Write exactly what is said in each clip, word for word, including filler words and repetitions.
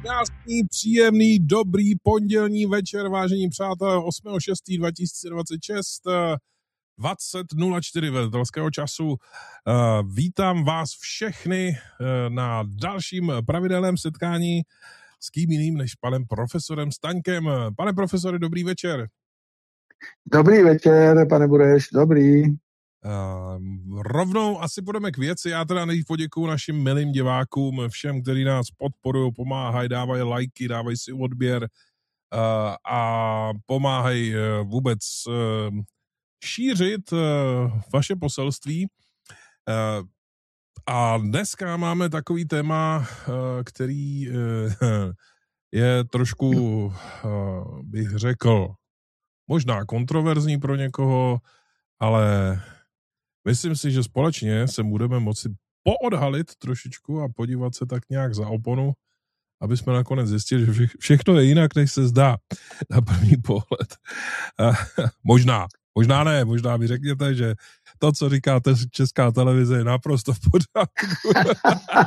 Krásný, příjemný, dobrý pondělní večer, vážení přátelé, osmého šestého dva tisíce dvacet šest, dvacet nula čtyři veltelského času. Vítám vás všechny na dalším pravidelném setkání s kým jiným než panem profesorem Staňkem. Pane profesore, dobrý večer. Dobrý večer, pane Bureš, dobrý. Uh, rovnou asi půjdeme k věci. Já teda nejdřív poděkuju našim milým divákům, všem, kteří nás podporují, pomáhají, dávají lajky, dávají si odběr uh, a pomáhají uh, vůbec uh, šířit uh, vaše poselství. Uh, a dneska máme takový téma, uh, který uh, je trošku, uh, bych řekl, možná kontroverzní pro někoho, ale myslím si, že společně se budeme moci poodhalit trošičku a podívat se tak nějak za oponu, aby jsme nakonec zjistili, že všechno je jinak, než se zdá na první pohled. Možná, možná ne, možná mi řekněte, že to, co říkáte Česká televize, je naprosto v pořádku.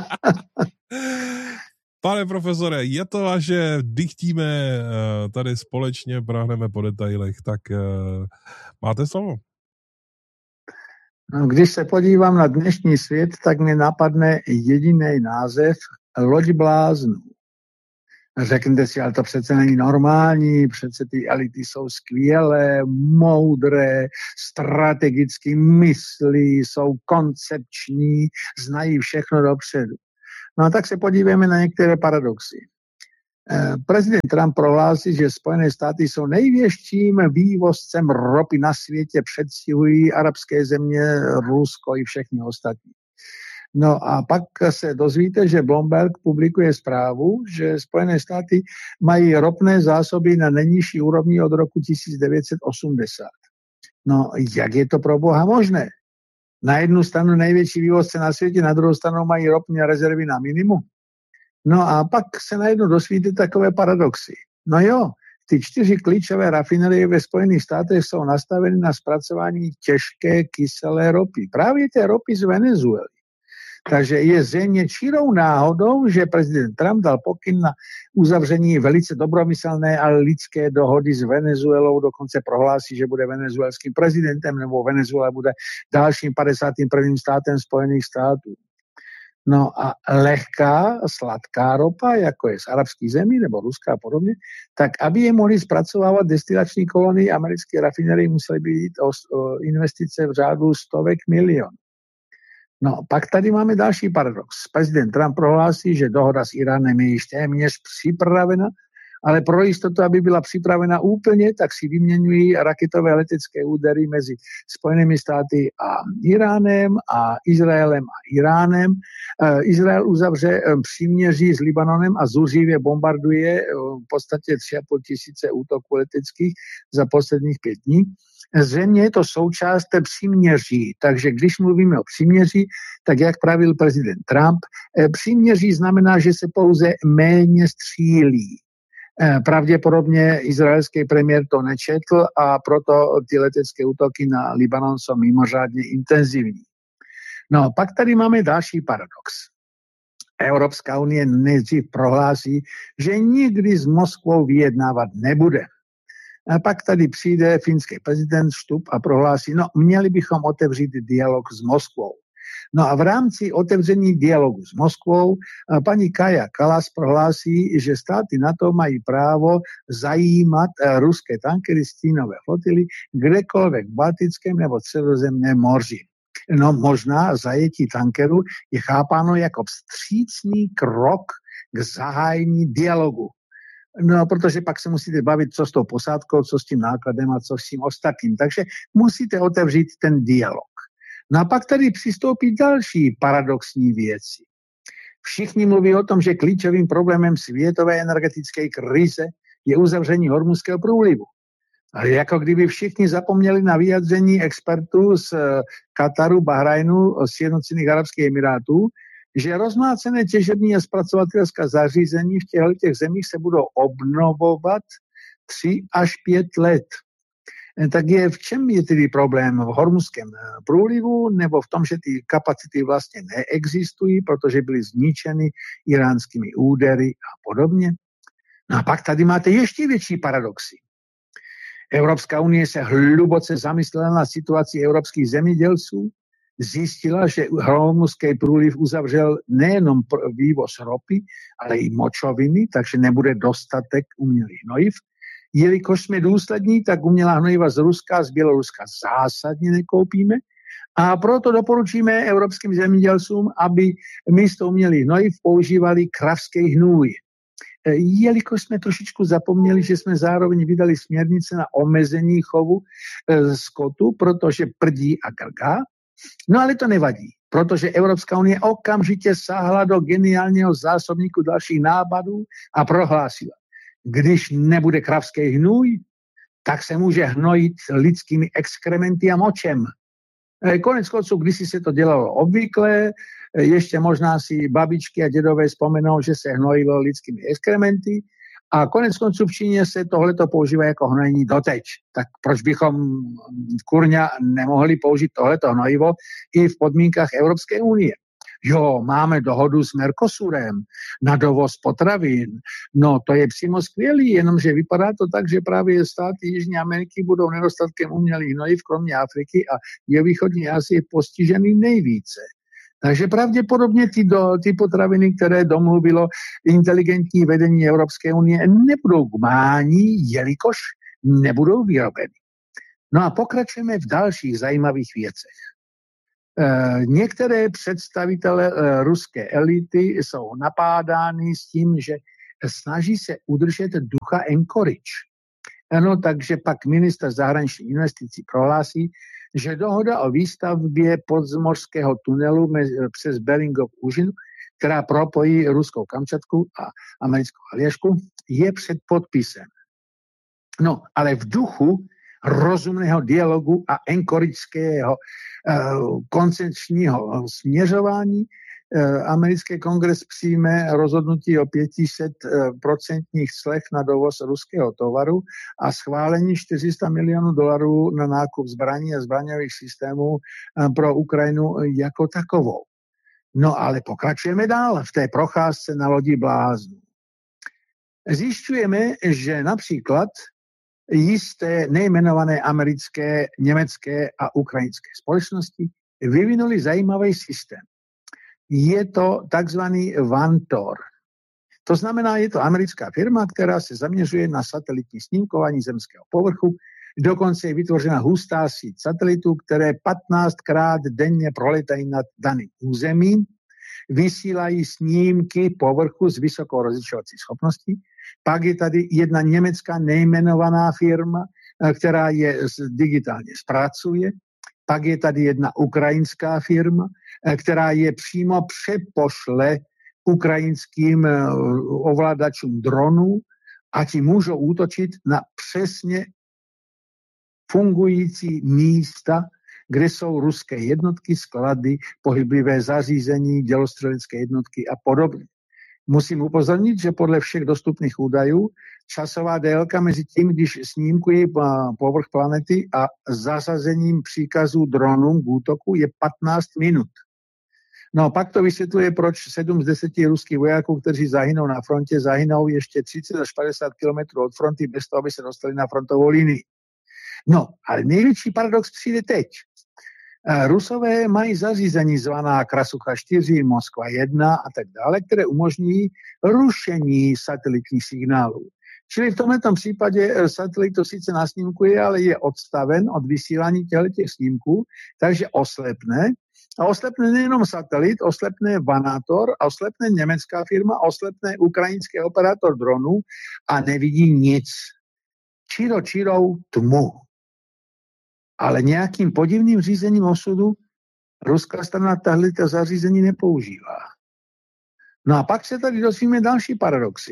Pane profesore, je to, že dychtíme tady společně, práhneme po detailech, tak máte slovo. No, když se podívám na dnešní svět, tak mi napadne jediný název Loď bláznů. Řeknete si, ale to přece není normální, přece ty elity jsou skvělé, moudré, strategicky myslí, jsou koncepční, znají všechno dopředu. No a tak se podívejme na některé paradoxy. Prezident Trump prohlásí, že Spojené státy jsou největším vývozcem ropy na světě, předstihují arabské země, Rusko i všechny ostatní. No a pak se dozvíte, že Bloomberg publikuje zprávu, že Spojené státy mají ropné zásoby na nejnižší úrovni od roku tisíc devět set osmdesát. No jak je to pro Boha možné? Na jednu stranu největší vývozce na světě, na druhou stranu mají ropné rezervy na minimum. No a pak se najednou dosvíte takové paradoxy. No jo, ty čtyři klíčové rafinerie ve Spojených státech jsou nastaveny na zpracování těžké kyselé ropy. Právě té ropy z Venezuely. Takže je zřejmě čirou náhodou, že prezident Trump dal pokyn na uzavření velice dobromyslné a lidské dohody s Venezuelou, dokonce prohlásí, že bude venezuelským prezidentem, nebo Venezuela bude dalším padesátým prvním státem Spojených států. No a lehká, sladká ropa, jako je z arabských zemí nebo Ruska a podobně, tak aby je mohli zpracovávat destilační kolony americké rafinerie, musely být o, o investice v řádu stovek milionů. No, pak tady máme další paradox. Prezident Trump prohlásí, že dohoda s Iránem je již téměř připravena, ale pro jistotu, aby byla připravena úplně, tak si vyměňují raketové letecké údery mezi Spojenými státy a Iránem a Izraelem a Iránem. Izrael uzavře příměří s Libanonem a zuřivě bombarduje v podstatě tři a půl tisíce útoků leteckých za posledních pět dní. Zřejmě je to součást té příměří, takže když mluvíme o příměří, tak jak pravil prezident Trump, příměří znamená, že se pouze méně střílí. Pravděpodobně izraelský premiér to nečetl a proto ty letecké útoky na Libanon jsou mimořádně intenzivní. No, pak tady máme další paradox. Evropská unie nejdřív prohlásí, že nikdy s Moskvou vyjednávat nebude. A pak tady přijde finský prezident Stubb a prohlásí, no měli bychom otevřít dialog s Moskvou. No a v rámci otevření dialogu s Moskvou paní Kaja Kallas prohlásí, že státy NATO mají právo zajímat ruské tankery stínové flotily kdekoliv v Baltickém nebo Středozemním moři. No možná zajetí tankeru je chápáno jako vstřícný krok k zahájení dialogu. No, protože pak se musíte bavit, co s tou posádkou, co s tím nákladem a co s tím ostatním. Takže musíte otevřít ten dialog. No a pak tady přistoupí další paradoxní věci. Všichni mluví o tom, že klíčovým problémem světové energetické krize je uzavření Hormuzského průlivu. Ale jako kdyby všichni zapomněli na vyjádření expertů z Kataru, Bahrajnu, Sjednocených arabských emirátů, že rozmácené těžební a zpracovatelská zařízení v těchto těch zemích se budou obnovovat tři až pět let. Tak je, v čem je tedy problém? V Hormuzském průlivu nebo v tom, že ty kapacity vlastně neexistují, protože byly zničeny iránskými údery a podobně. No a pak tady máte ještě větší paradoxy. Evropská unie se hluboce zamyslela na situaci evropských zemědělců, zjistila, že Hormuzský průliv uzavřel nejenom vývoz ropy, ale i močoviny, takže nebude dostatek umělých hnojiv. Jelikož jsme důslední, tak umělá hnojiva z Ruska, z Běloruska zásadně nekoupíme a proto doporučíme evropským zemědělcům, aby místo umělých hnojiv používali kravský hnůj. Jelikož jsme trošičku zapomněli, že jsme zároveň vydali směrnice na omezení chovu skotu, protože prdí a grgá. No ale to nevadí, protože Evropská unie okamžitě sáhla do geniálního zásobníku dalších nápadů a prohlásila, když nebude kravský hnůj, tak se může hnojit lidskými exkrementy a močem. Konec konců, kdysi se to dělalo obvykle, ještě možná si babičky a dědové vzpomenou, že se hnojilo lidskými exkrementy a konec konců v Číně se tohleto používá jako hnojení doteď. Tak proč bychom kurňa nemohli použít tohleto hnojivo i v podmínkách Evropské unie? Jo, máme dohodu s Mercosurem na dovoz potravin. No, to je přímo skvělý, jenomže vypadá to tak, že právě státy Jižní Ameriky budou nedostatkem umělých hnojiv, kromě Afriky a je východní Asie postižený nejvíce. Takže pravděpodobně ty, do, ty potraviny, které domluvilo inteligentní vedení Evropské unie, nebudou gmání, jelikož nebudou vyrobeny. No a pokračujeme v dalších zajímavých věcech. E, některé představitele e, ruské elity jsou napádány s tím, že snaží se udržet ducha Anchorage. No, takže pak ministr zahraničních investicí prohlásí, že dohoda o výstavbě podzemského tunelu přes Beringov úžinu, která propojí ruskou Kamčatku a americkou Aljašku, je před podpisem. No, ale v duchu rozumného dialogu a anchorického uh, koncepčního směřování uh, americký kongres přijme rozhodnutí o pět set procent clech na dovoz ruského tovaru a schválení čtyři sta milionů dolarů na nákup zbraní a zbraňových systémů uh, pro Ukrajinu jako takovou. No ale pokračujeme dál v té procházce na lodi bláznů. Zjišťujeme, že například jisté nejmenované americké, německé a ukrajinské společnosti vyvinuli zajímavý systém. Je to takzvaný Vantor. To znamená, je to americká firma, která se zaměřuje na satelitní snímkování zemského povrchu. Dokonce je vytvořena hustá síť satelitů, které patnáctkrát denně proletají nad daným územím, vysílají snímky povrchu s vysokou rozlišovací schopností. Pak je tady jedna německá nejmenovaná firma, která je digitálně zpracuje. Pak je tady jedna ukrajinská firma, která je přímo přepošle ukrajinským ovladačům dronů a ti můžou útočit na přesně fungující místa, kde jsou ruské jednotky, sklady, pohyblivé zařízení, dělostřelecké jednotky a podobně. Musím upozornit, že podle všech dostupných údajů časová délka mezi tím, když snímkují povrch planety a zasazením příkazů dronům k útoku je patnáct minut. No pak to vysvětluje, proč sedm z deseti ruských vojáků, kteří zahynou na frontě, zahynou ještě třicet až padesát kilometrů od fronty bez toho, aby se dostali na frontovou linii. No, ale největší paradox přijde teď. Rusové mají zařízení zvaná Krasucha čtyři, Moskva jedna a tak dále, které umožní rušení satelitních signálů. Čili v tomto případě satelit to sice nasnímkuje, ale je odstaven od vysílání těch snímků, takže oslepne. A oslepne nejenom satelit, oslepne Vanator, oslepne německá firma, oslepne ukrajinský operátor dronů a nevidí nic. Čiro čirou tmu. Ale nějakým podivným řízením osudu ruská strana tahleta zařízení nepoužívá. No a pak se tady dozvíme další paradoxy.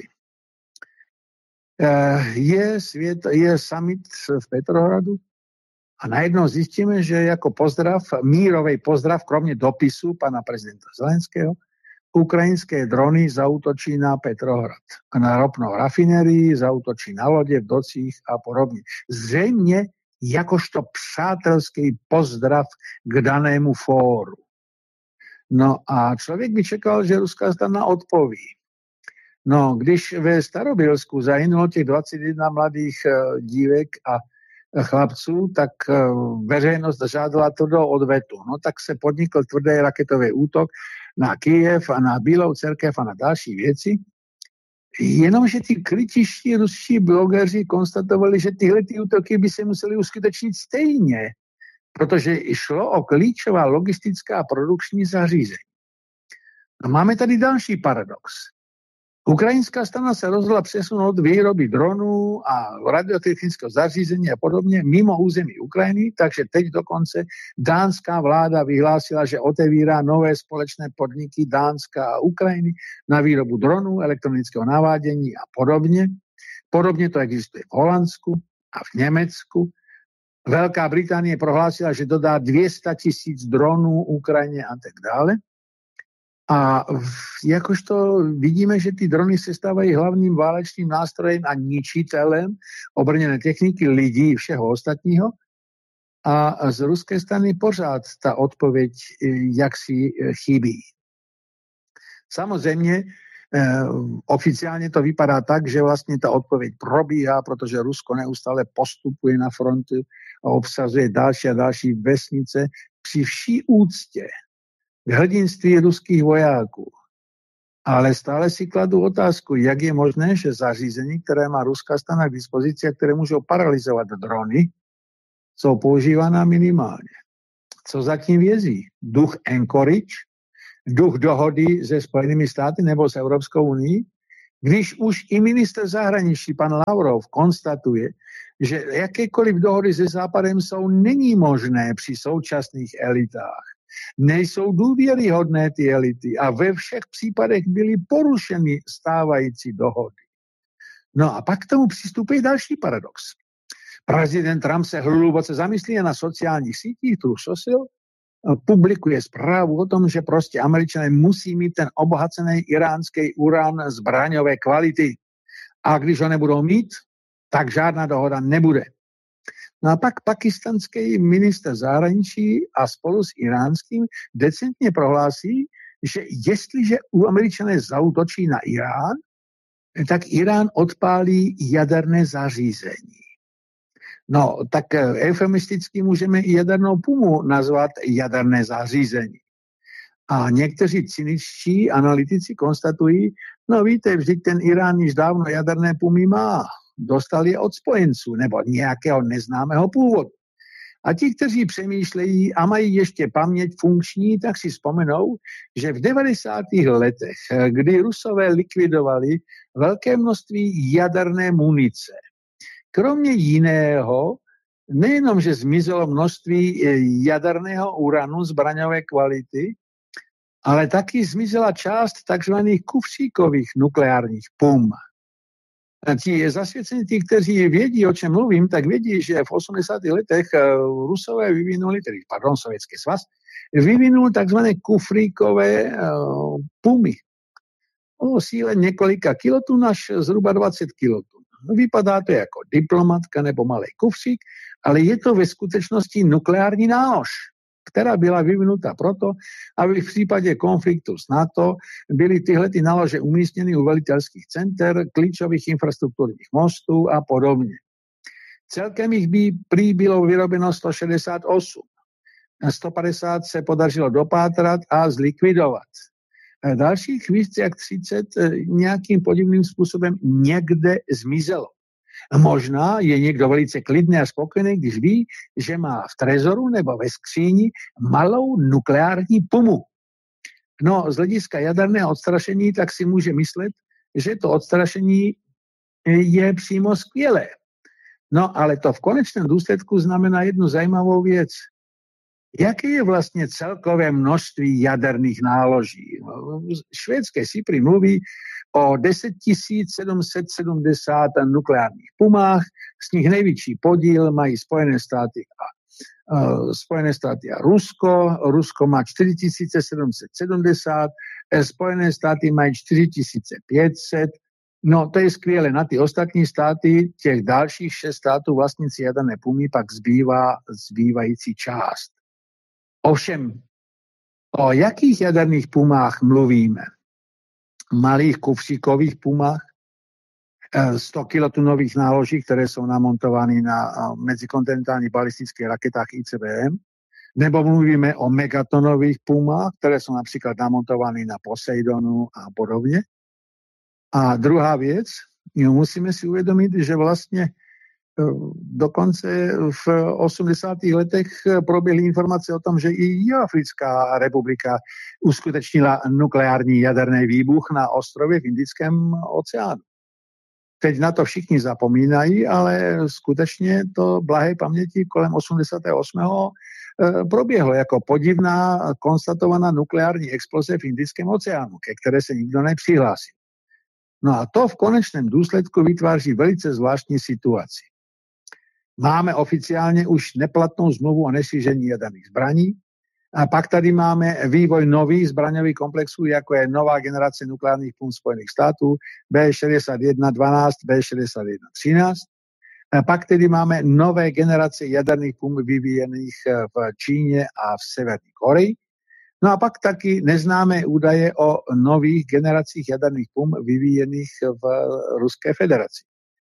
Je, svět, je summit v Petrohradu a najednou zjistíme, že jako pozdrav, mírový pozdrav, kromě dopisu pana prezidenta Zelenského, ukrajinské drony zaútočí na Petrohrad a na ropnou rafinérii, zaútočí na lodě v docích a podobně. Zřejmě jakožto přátelský pozdrav k danému fóru. No a člověk by čekal, že ruská strana odpoví. No, když ve Starobilsku zahynulo těch dvacet jedna mladých dívek a chlapců, tak veřejnost žádala tvrdou odvetu. No tak se podnikl tvrdý raketový útok na Kyjev a na Bílou cerkev a na další věci. Jenomže ty kritičtí ruští blogeři konstatovali, že tyhle ty útoky by se musely uskutečnit stejně, protože šlo o klíčová logistická produkční zařízení. A máme tady další paradox. Ukrajinská strana se rozhodla přesunout výroby dronů a radiotechnického zařízení a podobně mimo území Ukrajiny, takže teď dokonce dánská vláda vyhlásila, že otevírá nové společné podniky Dánska a Ukrajiny na výrobu dronů, elektronického navádění a podobně. Podobně to existuje v Holandsku a v Německu. Velká Británie prohlásila, že dodá dvě stě tisíc dronů Ukrajině a tak dále. A jakožto vidíme, že ty drony se stávají hlavním válečným nástrojem a ničitelem obrněné techniky lidí i všeho ostatního. A z ruské strany pořád ta odpověď jaksi chybí. Samozřejmě eh, oficiálně to vypadá tak, že vlastně ta odpověď probíhá, protože Rusko neustále postupuje na frontu a obsazuje další a další vesnice při vší úctě k hrdinství ruských vojáků. Ale stále si kladu otázku, jak je možné, že zařízení, které má ruská strana k dispozici a které můžou paralyzovat drony, jsou používána minimálně. Co zatím vězí? Duch Anchorage, duch dohody se Spojenými státy nebo s Evropskou unii, když už i ministr zahraničí, pan Lavrov, konstatuje, že jakékoliv dohody se Západem jsou není možné při současných elitách. Nejsou důvěryhodné ty elity a ve všech případech byly porušeny stávající dohody. No a pak k tomu přistupuje další paradox. Prezident Trump se hluboce zamyslí na sociálních sítích, Truth Social, publikuje zprávu o tom, že prostě Američané musí mít ten obohacený iránský uran zbraňové kvality. A když ho nebudou mít, tak žádná dohoda nebude. No a pak pakistanský ministr zahraničí a spolu s iránským decentně prohlásí, že jestliže u Američané zaútočí na Irán, tak Irán odpálí jaderné zařízení. No, tak eufemisticky můžeme i jadernou pumu nazvat jaderné zařízení. A někteří cyničtí analytici konstatují, no víte, vždyť ten Irán již dávno jaderné pumy má. Dostal je od spojenců nebo nějakého neznámého původu. A ti, kteří přemýšlejí a mají ještě paměť funkční, tak si vzpomenou, že v devadesátých letech, kdy Rusové likvidovali velké množství jaderné munice, kromě jiného, nejenom, že zmizelo množství jaderného uranu zbraňové kvality, ale taky zmizela část takzvaných kufříkových nukleárních pum. Ti zasvěcení, ti, kteří vědí, o čem mluvím, tak vědí, že v osmdesátých letech Rusové vyvinuli, tedy, pardon, Sovětský svaz, vyvinul takzvané kufríkové uh, pumy o síle několika kilotun až zhruba dvacet kilotun. Vypadá to jako diplomatka nebo malý kufřík, ale je to ve skutečnosti nukleární nálož, která byla vyvinuta proto, aby v případě konfliktu s NATO byly tyhle ty nálože umístěny u velitelských center, klíčových infrastrukturních mostů a podobně. Celkem jich by prý bylo vyrobeno sto šedesát osm. sto padesát se podařilo dopátrat a zlikvidovat. Dalších víc jak třicet nějakým podivným způsobem někde zmizelo. Možná je někdo velice klidný a spokojený, když ví, že má v trezoru nebo ve skříni malou nukleární pumu. No, z hlediska jaderného odstrašení tak si může myslet, že to odstrašení je přímo skvělé. No, ale to v konečném důsledku znamená jednu zajímavou věc. Jaké je vlastně celkové množství jaderných náloží? Švédské SIPRI mluví o deset tisíc sedm set sedmdesát nukleárních pumách, z nich největší podíl mají Spojené státy a uh, Spojené státy a Rusko. Rusko má čtyři tisíce sedm set sedmdesát, Spojené státy mají čtyři tisíce pět set. No, to je skvělé. Na ty ostatní státy, těch dalších šest států vlastníci jaderné pumy, pak zbývá zbývající část. Ovšem, o jakých jaderných pumách mluvíme? malých kufříkových Pumách, sto kilotunových náloží, které jsou namontovány na medzikontinentálních balistických raketách I C B M, nebo mluvíme o megatonových Pumách, které jsou například namontovány na Poseidonu a podobně. A druhá věc, musíme si uvědomit, že vlastně dokonce v osmdesátých letech proběhly informace o tom, že i Jihoafrická republika uskutečnila nukleární jaderný výbuch na ostrově v Indickém oceánu. Teď na to všichni zapomínají, ale skutečně to blahé paměti kolem osmdesátého osmého proběhlo jako podivná konstatovaná nukleární exploze v Indickém oceánu, ke které se nikdo nepřihlásil. No a to v konečném důsledku vytváří velice zvláštní situaci. Máme oficiálně už neplatnou zmluvu o nešíření jaderných zbraní a pak tady máme vývoj nových zbraňových komplexů, jako je nová generace nukleárních pum Spojených států B šedesát jedna dvanáct, B šedesát jedna třináct. A pak tedy máme nové generace jaderných pum vyvíjených v Číně a v Severní Koreji. No a pak taky neznámé údaje o nových generacích jaderných pum vyvíjených v Ruské federaci.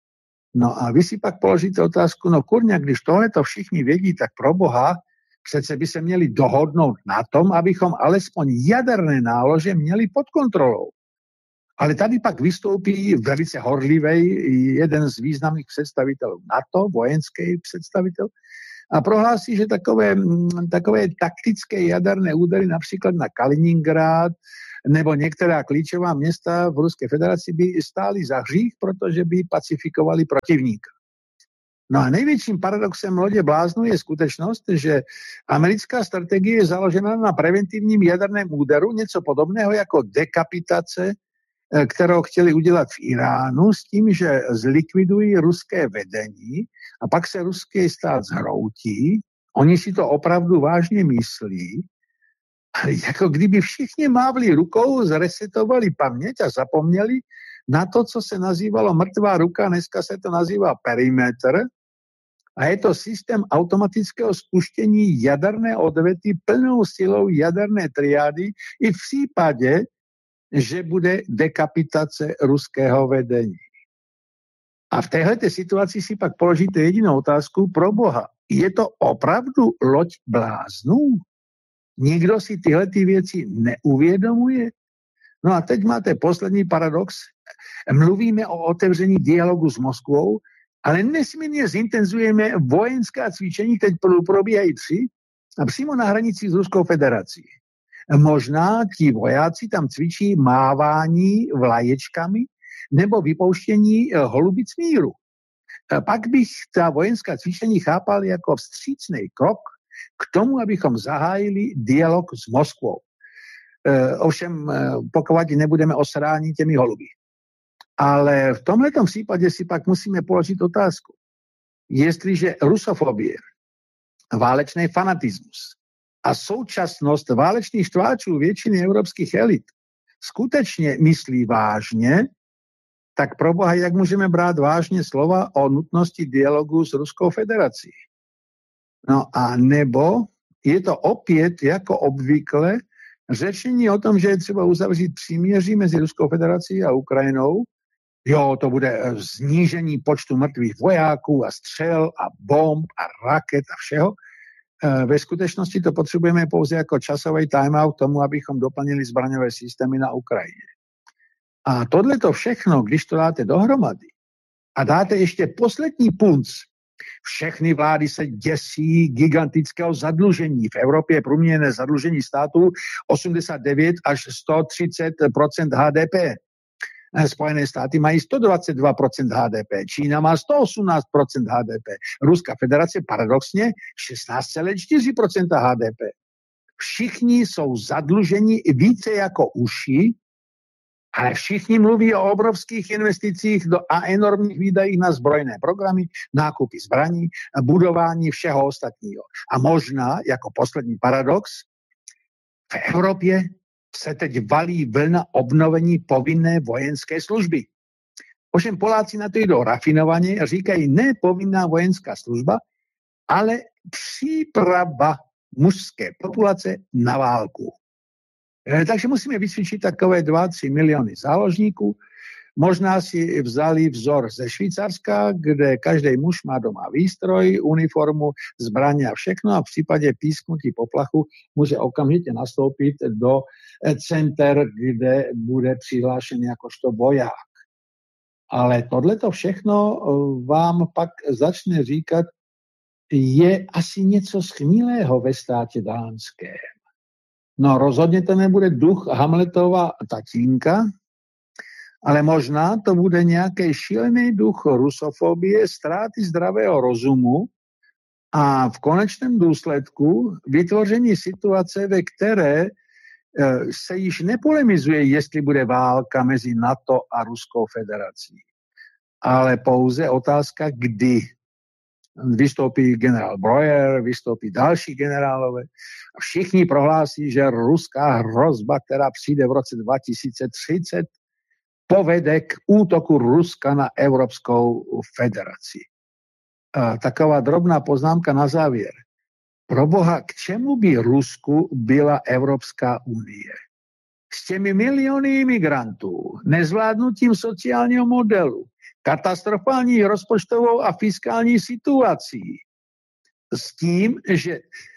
No a vy si pak položíte otázku, no kurňa, když tohle to všichni vědí, tak pro boha přece by se měli dohodnout na tom, abychom alespoň jaderné nálože měli pod kontrolou. Ale tady pak vystoupí velice horlivý jeden z významných představitelů NATO, vojenský představitel, a prohlásí, že takové, takové taktické jaderné údery například na Kaliningrad nebo některá klíčová města v Ruské federaci by stály za hřích, protože by pacifikovali protivníka. No a největším paradoxem lodě bláznů je skutečnost, že americká strategie je založena na preventivním jaderném úderu, něco podobného jako dekapitace, kterou chtěli udělat v Iránu, s tím, že zlikvidují ruské vedení a pak se ruský stát zhroutí. Oni si to opravdu vážně myslí, ale jako kdyby všichni mávli rukou, zresetovali paměť a zapomněli na to, co se nazývalo mrtvá ruka, dneska se to nazývá perimetr, a je to systém automatického spuštění jaderné odvety plnou silou jaderné triády i v případě, že bude dekapitace ruského vedení. A v téhleté situaci si pak položíte jedinou otázku, pro boha, je to opravdu loď bláznů? Nikdo si tyhle ty věci neuvědomuje? No a teď máte poslední paradox. Mluvíme o otevření dialogu s Moskvou, ale nesmírně zintenzujeme vojenská cvičení, teď probíhají tři, a přímo na hranici s Ruskou federací. Možná ti vojáci tam cvičí mávání vlaječkami nebo vypouštění holubic míru. Pak bych ta vojenská cvičení chápal jako vstřícný krok k tomu, abychom zahájili dialog s Moskvou. Ovšem, pokud nebudeme osráni těmi holuby. Ale v tomhletom případě si pak musíme položit otázku. Jestliže rusofobie, válečný fanatismus a současnost válečných štváčů většiny evropských elit skutečně myslí vážně, tak pro boha, jak můžeme brát vážně slova o nutnosti dialogu s Ruskou federací? No a nebo je to opět jako obvykle řečení o tom, že je třeba uzavřít příměří mezi Ruskou federací a Ukrajinou. Jo, to bude snížení počtu mrtvých vojáků a střel a bomb a raket a všeho. Ve skutečnosti to potřebujeme pouze jako časový timeout tomu, abychom doplnili zbraňové systémy na Ukrajině. A tohleto všechno, když to dáte dohromady a dáte ještě poslední punc, všechny vlády se děsí gigantického zadlužení. V Evropě je průměrné zadlužení států osmdesát devět až sto třicet procent H D P. Spojené státy mají sto dvacet dva procent H D P, Čína má sto osmnáct procent H D P, Ruská federace paradoxně šestnáct celá čtyři procenta H D P. Všichni jsou zadluženi více jako uši, ale všichni mluví o obrovských investicích do, a enormních výdajích na zbrojné programy, nákupy zbraní, budování všeho ostatního. A možná, jako poslední paradox, v Evropě se teď valí vlna obnovení povinné vojenské služby. Ovšem Poláci na to jdou rafinovaně a říkají ne povinná vojenská služba, ale příprava mužské populace na válku. Takže musíme vycvičiť takové dva až tri milióny záložníků. Možná si vzali vzor ze Švýcarska, kde každý muž má doma výstroj, uniformu, zbraně a všechno a v případě písknutí poplachu může okamžitě nastoupit do center, kde bude přihlášený jakožto voják. Ale tohleto všechno vám pak začne říkat, je asi něco schnilého ve státě dánském. No rozhodně to nebude duch Hamletova tatínka, ale možná to bude nějaký šílený duch rusofobie, ztráty zdravého rozumu a v konečném důsledku vytvoření situace, ve které se již nepolemizuje, jestli bude válka mezi NATO a Ruskou federací, ale pouze otázka, kdy. Vystoupí generál Breuer, vystoupí další generálové a všichni prohlásí, že ruská hrozba, která přijde v roce dva tisíce třicet, povede k útoku Ruska na Evropskou federaci. A taková drobná poznámka na závěr. Proboha, k čemu by Rusku byla Evropská unie? S těmi miliony imigrantů, nezvládnutím sociálního modelu, katastrofální rozpočtovou a fiskální situací, s tím, že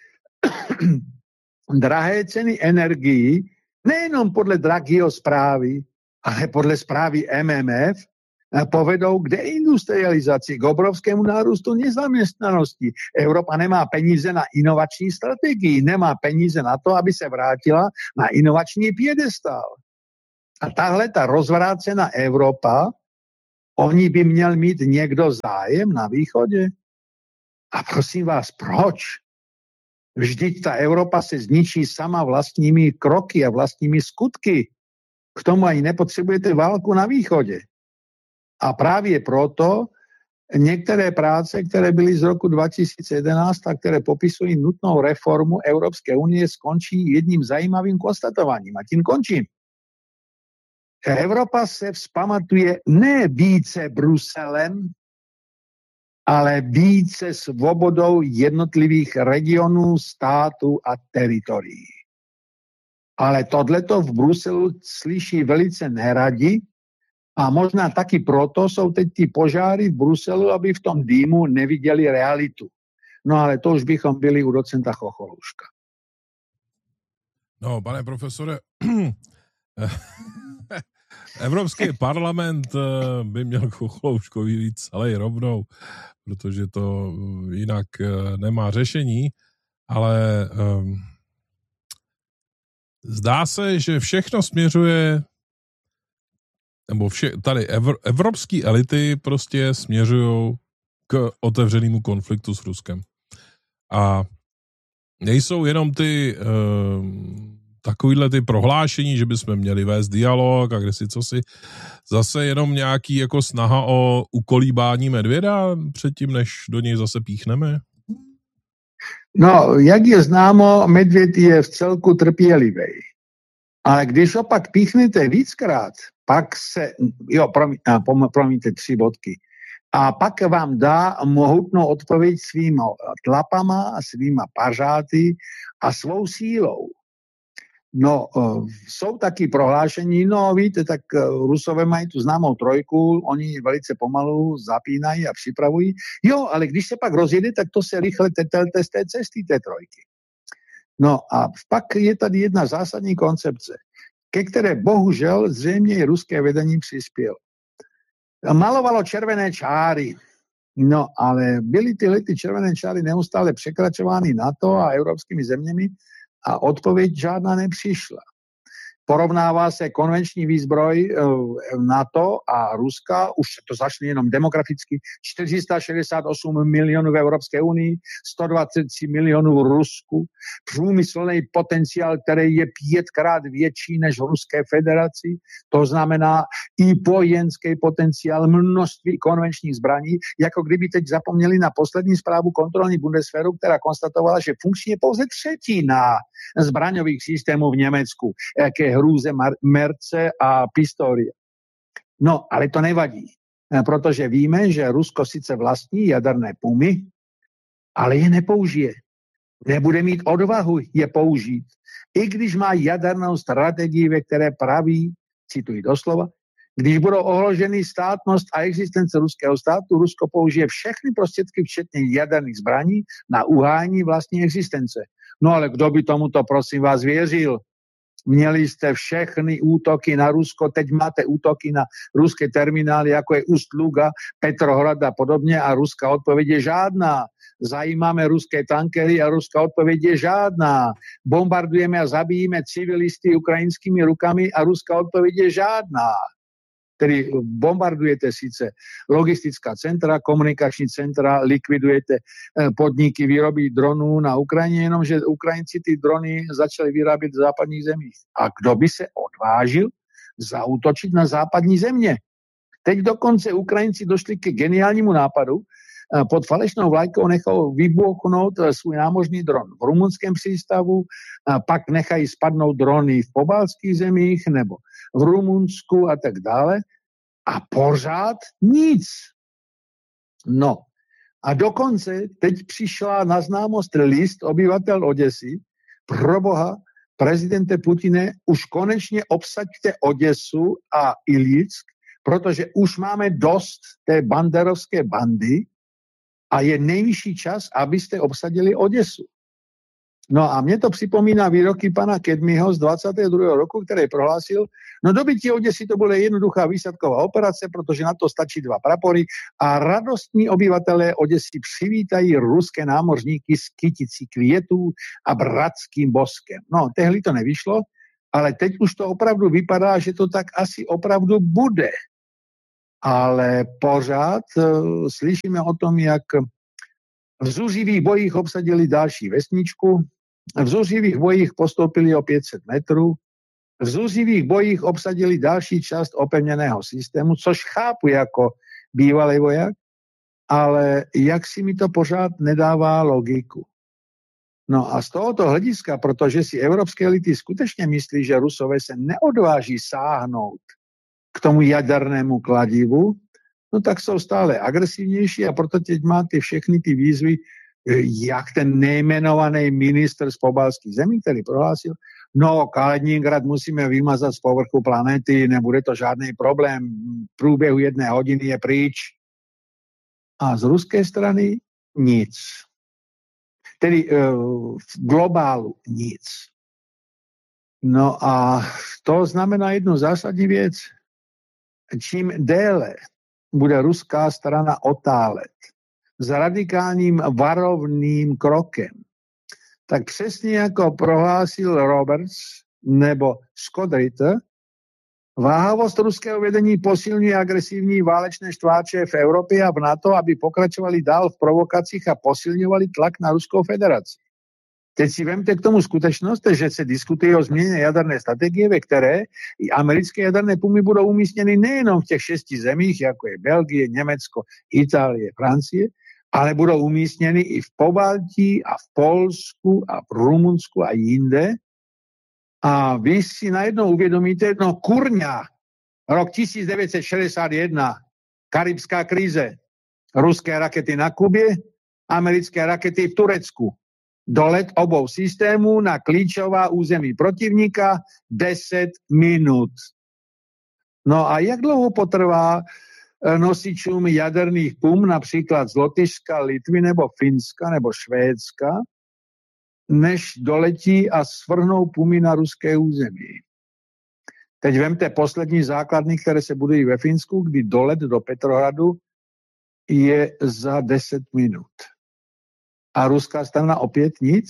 drahé ceny energií, nejenom podle Draghiho zprávy, ale podle zprávy M M F, povedou k deindustrializaci, k obrovskému nárůstu nezaměstnanosti. Evropa nemá peníze na inovační strategii, nemá peníze na to, aby se vrátila na inovační piedestál. A tahle ta rozvrácená Evropa, oni by měl mít někdo zájem na východě? A prosím vás, proč? Vždyť ta Evropa se zničí sama vlastními kroky a vlastními skutky. K tomu ani nepotřebujete válku na východě. A právě proto některé práce, které byly z roku dva tisíce jedenáct a které popisují nutnou reformu Evropské unie, skončí jedním zajímavým konstatováním. A tím končím. Evropa se vzpamatuje ne více Bruselem, ale více svobodou jednotlivých regionů, států a teritorií. Ale tohleto v Bruselu slyší velice neradi a možná taky proto jsou teď ty požáry v Bruselu, aby v tom dýmu neviděli realitu. No ale to už bychom byli u docenta Chocholouška. No, pane profesore, Evropský parlament by měl Chocholouškovi víc celý rovnou, protože to jinak nemá řešení, ale um, zdá se, že všechno směřuje, nebo vše, tady evr, evropské elity prostě směřují k otevřenému konfliktu s Ruskem. A nejsou jenom ty um, takovýhle ty prohlášení, že bychom měli vést dialog a kde si co si, zase jenom nějaký jako snaha o ukolíbání medvěda předtím, než do něj zase píchneme? No, jak je známo, medvěd je v celku trpělivý. Ale když opak píchnete víckrát, pak se, jo, promí, promiňte, tři bodky, a pak vám dá mohutnou odpověď svýma tlapama, svýma pařáty a svou sílou. No, jsou taky prohlášení, no víte, tak Rusové mají tu známou trojku, oni velice pomalu zapínají a připravují. Jo, ale když se pak rozjede, tak to se rychle tetelte z té cesty té trojky. No a pak je tady jedna zásadní koncepce, ke které bohužel zřejmě i ruské vedení přispělo. Malovalo červené čáry, no ale byly tyhle ty červené čáry neustále překračovány NATO a evropskými zeměmi, a odpověď žádná nepřišla. Porovnává se konvenční výzbroj NATO a Ruska, už to začne jenom demograficky, čtyři sta šedesát osm milionů v Evropské unii, sto dvacet tři milionů v Rusku, průmyslný potenciál, který je pětkrát větší než v Ruské federaci, to znamená i vojenský potenciál, množství konvenčních zbraní, jako kdyby teď zapomněli na poslední zprávu kontrolní Bundeswehru, která konstatovala, že funkční je pouze třetina zbraňových systémů v Německu, jaké hrůze Merce a Pistorie. No, ale to nevadí, protože víme, že Rusko sice vlastní jaderné pumy, ale je nepoužije. nebude mít odvahu je použít. I když má jadernou strategii, ve které praví, cituji doslova, když budou ohroženy státnost a existence ruského státu, Rusko použije všechny prostředky, včetně jaderných zbraní, na uhájení vlastní existence. No ale kdo by tomuto, prosím vás, věřil? Měli jste všechny útoky na Rusko, teď máte útoky na ruské terminály, jako je Ust-Luga, Petrohrad a podobně a ruská odpověď je žádná. Zajímáme ruské tankery a ruská odpověď je žádná. Bombardujeme a zabíjíme civilisty ukrajinskými rukami a ruská odpověď je žádná. Tedy bombardujete sice logistická centra, komunikační centra, likvidujete podniky výroby dronů na Ukrajině, jenomže Ukrajinci ty drony začali vyrábět v západních zemích. A kdo by se odvážil zaútočit na západní země? Teď dokonce Ukrajinci došli ke geniálnímu nápadu, pod falešnou vlajkou nechal vybuchnout svůj námořní dron v rumunském přístavu, pak nechají spadnout drony v pobaltských zemích nebo v Rumunsku a tak dále. A pořád nic. No a dokonce teď přišla na známost list obyvatel Oděsy. Proboha, prezidente Putine, už konečně obsaďte Oděsu a Iljick, protože už máme dost té banderovské bandy a je nejvyšší čas, abyste obsadili Oděsu. No a mě to připomíná výroky pana Kedmiho z dvacátého druhého roku, který prohlásil, no dobytí Oděsy to bude jednoduchá výsadková operace, protože na to stačí dva prapory a radostní obyvatelé Oděsy přivítají ruské námořníky s kyticí květů a bratským boskem. No, tehdy to nevyšlo, ale teď už to opravdu vypadá, že to tak asi opravdu bude. Ale pořád uh, slyšíme o tom, jak v zuřivých bojích obsadili další vesničku, v zuřivých bojích postoupili o pět set metrů, v zuřivých bojích obsadili další část opevněného systému, což chápu jako bývalý voják, ale jak si mi to pořád nedává logiku. No a z tohoto hlediska, protože si evropské elity skutečně myslí, že Rusové se neodváží sáhnout k tomu jadernému kladivu, no tak jsou stále agresivnější a proto teď máte všechny ty výzvy, jak ten nejmenovaný ministr z pobaltských zemí, který prohlásil, no Kaliningrad musíme vymazat z povrchu planety, nebude to žádný problém, v průběhu jedné hodiny je pryč. A z ruské strany nic. Tedy v globálu nic. No a to znamená jednu zásadní věc. Čím déle bude ruská strana otálet s radikálním varovným krokem, tak přesně jako prohlásil Roberts nebo Scott Ritter, váhavost ruského vedení posilňuje agresivní válečné štváče v Evropě a v NATO, aby pokračovali dál v provokacích a posilňovali tlak na Ruskou federaci. Teď si vemte k tomu skutečnost, že se diskutuje o změně jaderné strategie, ve které i americké jaderné pumy budou umístěny nejenom v těch šesti zemích, jako je Belgie, Německo, Itálie, Francie, ale budou umístěny i v Pobaltí a v Polsku a v Rumunsku a jinde. A vy si najednou uvědomíte, no kurňa, rok tisíc devět set šedesát jedna, karibská krize, ruské rakety na Kubě, americké rakety v Turecku. Dolet obou systémů na klíčová území protivníka deset minut. No a jak dlouho potrvá nosičům jaderných pum, například z Lotyšska, Litvy nebo Finska nebo Švédska, než doletí a svrhnou pumy na ruské území? Teď vemte poslední základny, které se budují ve Finsku, kdy dolet do Petrohradu je za deset minut. A ruská strana opět nic?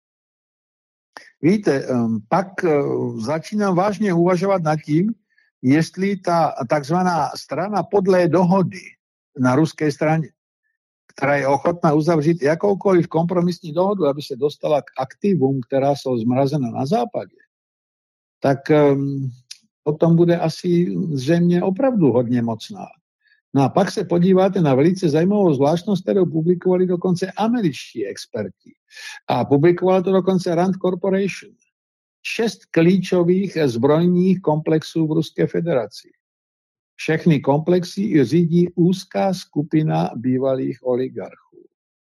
Víte, pak začínám vážně uvažovat nad tím, jestli ta takzvaná strana podlé dohody na ruské straně, která je ochotná uzavřít jakoukoliv kompromisní dohodu, aby se dostala k aktivům, která jsou zmrazena na západě, tak potom bude asi zřejmě opravdu hodně mocná. No a pak se podíváte na velice zajímavou zvláštnost, kterou publikovali dokonce američtí experti. A publikovala to dokonce Rand Corporation. Šest klíčových zbrojních komplexů v Ruské federaci. Všechny komplexy řídí úzká skupina bývalých oligarchů.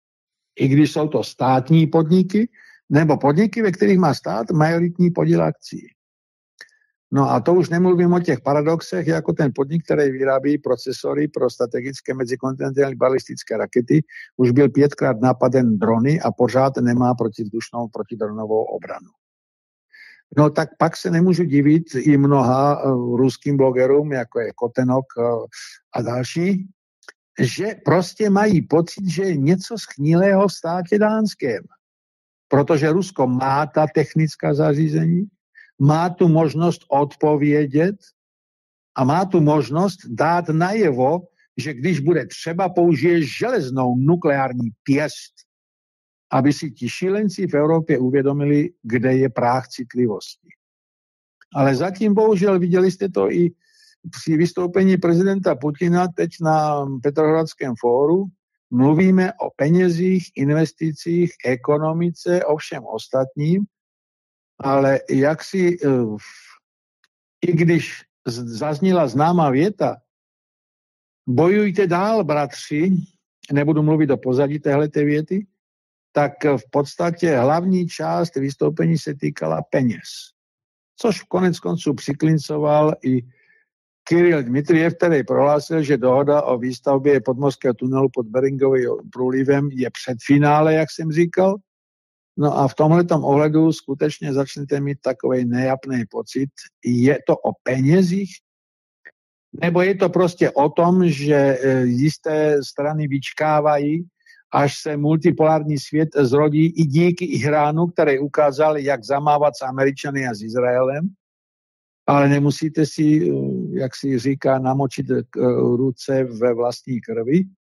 I když jsou to státní podniky, nebo podniky, ve kterých má stát majoritní podíl akcí. No a to už nemluvím o těch paradoxech, jako ten podnik, který vyrábí procesory pro strategické mezikontinentální balistické rakety, už byl pětkrát napaden drony a pořád nemá protivzdušnou protidronovou obranu. No tak pak se nemůžu divit i mnoha uh, ruským blogerům, jako je Kotenok uh, a další, že prostě mají pocit, že je něco schnilého v státě dánském. Protože Rusko má ta technická zařízení, má tu možnost odpovědět a má tu možnost dát najevo, že když bude třeba, použije železnou nukleární pěst, aby si ti šílenci v Evropě uvědomili, kde je práh citlivosti. Ale zatím bohužel viděli jste to i při vystoupení prezidenta Putina teď na Petrohradském fóru. Mluvíme o penězích, investicích, ekonomice, o všem ostatním, ale jak si, i když zazněla známá věta, bojujte dál, bratři, nebudu mluvit o pozadí téhleté věty, tak v podstatě hlavní část vystoupení se týkala peněz. Což konec konců přiklincoval i Kiril Dmitrijev, který prohlásil, že dohoda o výstavbě podmořského tunelu pod Beringovým průlivem je před finále, jak jsem říkal. No a v tomhletom ohledu skutečně začnete mít takovej nejapný pocit. Je to o penězích? Nebo je to prostě o tom, že jisté strany vyčkávají, až se multipolární svět zrodí i díky Iránu, který ukázal, jak zamávat s Američany a s Izraelem, ale nemusíte si, jak si říká, namočit ruce ve vlastní krvi.